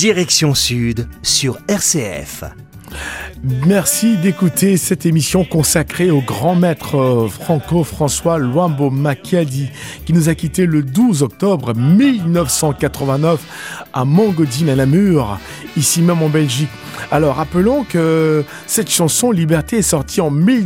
Direction Sud sur RCF. Merci d'écouter cette émission consacrée au grand maître Franco-François Luambo Macchiadi qui nous a quittés le 12 octobre 1989 à Montgodine à Namur, ici même en Belgique. Alors rappelons que cette chanson Liberté est sortie en